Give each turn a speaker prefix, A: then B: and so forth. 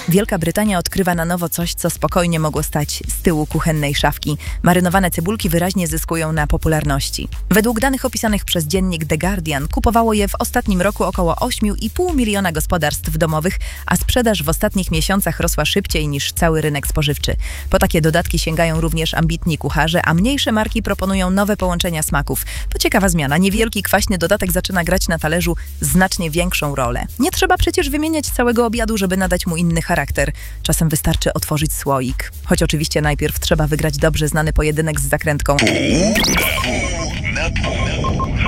A: Wielka Brytania odkrywa na nowo coś, co spokojnie mogło stać z tyłu kuchennej szafki. Marynowane cebulki wyraźnie zyskują na popularności. Według danych opisanych przez dziennik The Guardian kupowało je w ostatnim roku około 8,5 miliona gospodarstw domowych, a sprzedaż w ostatnich miesiącach rosła szybciej niż cały rynek spożywczy. Po takie dodatki sięgają również ambitni kucharze, a mniejsze marki proponują nowe połączenia smaków. To ciekawa zmiana. Niewielki, kwaśny dodatek zaczyna grać na talerzu znacznie większą rolę. Nie trzeba przecież wymieniać całego obiadu, żeby nadać mu inny charakter. Czasem wystarczy otworzyć słoik. Choć oczywiście najpierw trzeba wygrać dobrze znany pojedynek z zakrętką.
B: Na pół.